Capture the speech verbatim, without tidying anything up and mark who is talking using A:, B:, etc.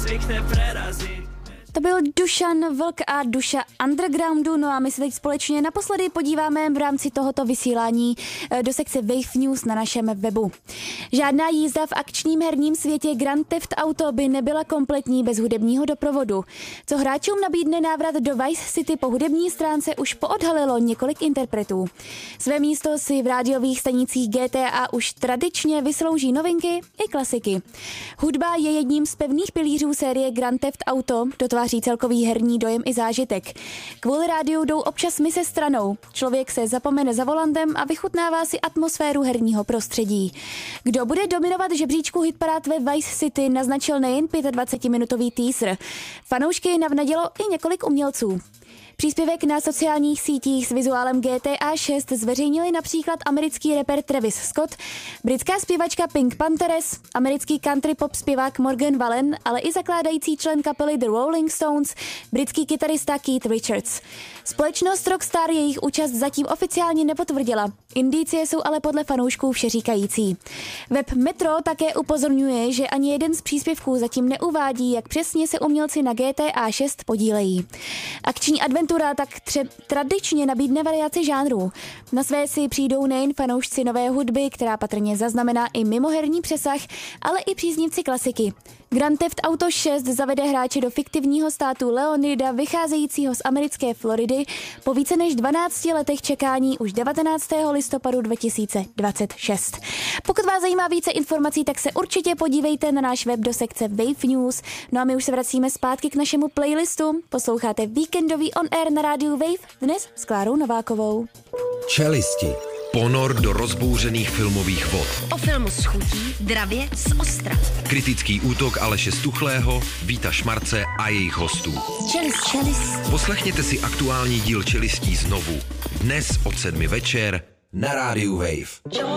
A: zvykne prerazit.
B: To byl Dušan Vlk a Duša Undergroundu, no a my se teď společně naposledy podíváme v rámci tohoto vysílání do sekce Wave News na našem webu. Žádná jízda v akčním herním světě Grand Theft Auto by nebyla kompletní bez hudebního doprovodu. Co hráčům nabídne návrat do Vice City po hudební stránce už poodhalilo několik interpretů. Své místo si v rádiových stanicích G T A už tradičně vyslouží novinky i klasiky. Hudba je jedním z pevných pilířů série Grand Theft Auto, dotváří celkový herní dojem i zážitek. Kvůli rádiu jdou občas mise stranou. Člověk se zapomene za volantem a vychutnává si atmosféru herního prostředí. Kdo bude dominovat žebříčku hitparád ve Vice City, naznačil nejen dvacetipětiminutový teaser. Fanoušky navnadilo i několik umělců. Příspěvek na sociálních sítích s vizuálem G T A šest zveřejnili například americký rapper Travis Scott, britská zpěvačka Pink Panthers, americký country pop zpěvák Morgan Wallen, ale i zakládající člen kapely The Rolling Stones, britský kytarista Keith Richards. Společnost Rockstar jejich účast zatím oficiálně nepotvrdila. Indicie jsou ale podle fanoušků všeříkající. Web Metro také upozorňuje, že ani jeden z příspěvků zatím neuvádí, jak přesně se umělci na G T A šest podílejí. Akční adventura tak tře- tradičně nabídne variaci žánrů. Na své si přijdou nejen fanoušci nové hudby, která patrně zaznamená i mimoherní přesah, ale i příznivci klasiky. Grand Theft Auto šest zavede hráče do fiktivního státu Leonida, vycházejícího z americké Floridy, po více než dvanácti letech čekání už devatenáctého listopadu dva tisíce dvacet šest. Pokud vás zajímá více informací, tak se určitě podívejte na náš web do sekce Wave News. No a my už se vracíme zpátky k našemu playlistu. Posloucháte víkendový On Air na rádiu Wave, dnes s Klárou Novákovou.
C: Čelisti. Ponor do rozbouřených filmových vod.
D: O filmu s chutí, dravě z ostra.
C: Kritický útok Aleše Stuchlého, Víta Šmarce a jejich hostů.
D: Čelist, čelist.
C: Poslechněte si aktuální díl Čelistí znovu. Dnes od sedmi večer na rádiu Wave.